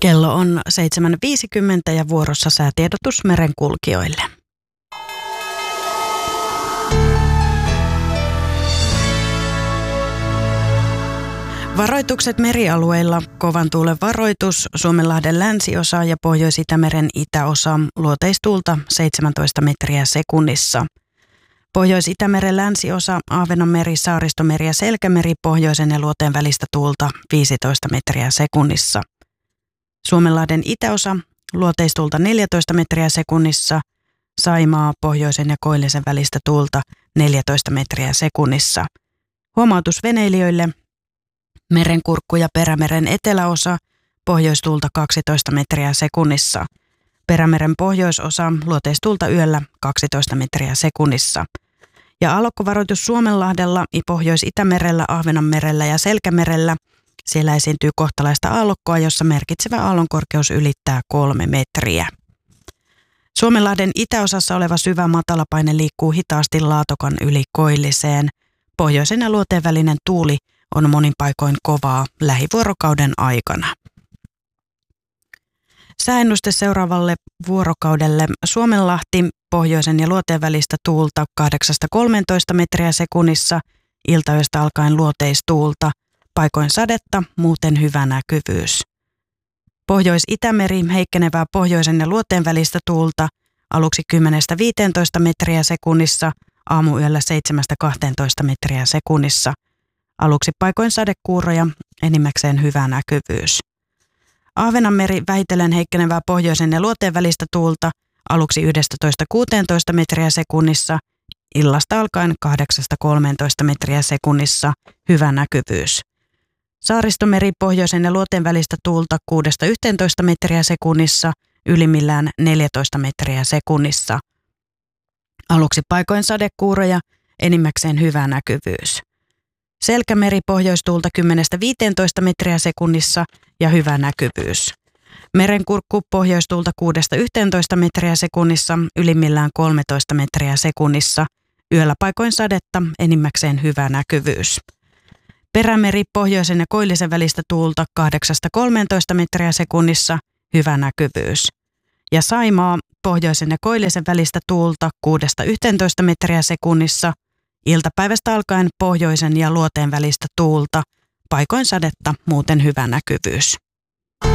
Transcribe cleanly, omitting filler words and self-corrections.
Kello on 7.50 ja vuorossa säätiedotus merenkulkijoille. Varoitukset merialueilla, kovan tuulen varoitus, Suomenlahden länsiosa ja Pohjois-Itämeren itäosa, luoteistuulta 17 metriä sekunnissa. Pohjois-Itämeren länsiosa, Ahvenanmeri, Saaristomeri ja Selkämeri, pohjoisen ja luoteen välistä tuulta 15 metriä sekunnissa. Suomenlahden itäosa, luoteistuulta 14 metriä sekunnissa, Saimaa, pohjoisen ja koillisen välistä tuulta 14 metriä sekunnissa. Huomautus veneilijöille: Merenkurkku ja Perämeren eteläosa, pohjoistuulta 12 metriä sekunnissa. Perämeren pohjoisosa, luoteistuulta yöllä 12 metriä sekunnissa. Ja aallokkovaroitus Suomenlahdella, Pohjois-Itämerellä, Ahvenanmerellä ja Selkämerellä. Siellä esiintyy kohtalaista aallokkoa, jossa merkitsevä aallonkorkeus ylittää 3 metriä. Suomenlahden itäosassa oleva syvä matalapaine liikkuu hitaasti Laatokan yli koilliseen. Pohjoisen ja luoteen välinen tuuli on monin paikoin kovaa lähivuorokauden aikana. Sääennuste seuraavalle vuorokaudelle: Suomenlahti, pohjoisen ja luoteen välistä tuulta 8-13 metriä sekunnissa, iltayöstä alkaen luoteistuulta, paikoin sadetta, muuten hyvä näkyvyys. Pohjois-Itämeri, heikkenevää pohjoisen ja luoteen välistä tuulta, aluksi 10-15 metriä sekunnissa, aamuyöllä 7-12 metriä sekunnissa. Aluksi paikoin sadekuuroja, enimmäkseen hyvä näkyvyys. Ahvenanmeri, vähitellen heikkenevää pohjoisen ja luoteen välistä tuulta, aluksi 11-16 metriä sekunnissa, illasta alkaen 8-13 metriä sekunnissa, hyvä näkyvyys. Saaristomeri, pohjoisen ja luoteen välistä tuulta 6-11 metriä sekunnissa, ylimmillään 14 metriä sekunnissa. Aluksi paikoin sadekuuroja, enimmäkseen hyvä näkyvyys. Selkämeri, pohjoistuulta 10-15 metriä sekunnissa ja hyvä näkyvyys. Merenkurkku, pohjoistuulta 6-11 metriä sekunnissa, ylimmillään 13 metriä sekunnissa. Yöllä paikoin sadetta, enimmäkseen hyvä näkyvyys. Perämeri, pohjoisen ja koillisen välistä tuulta 8-13 metriä sekunnissa, hyvä näkyvyys. Ja Saimaa, pohjoisen ja koillisen välistä tuulta 6-11 metriä sekunnissa, iltapäivästä alkaen pohjoisen ja luoteen välistä tuulta, paikoin sadetta, muuten hyvä näkyvyys.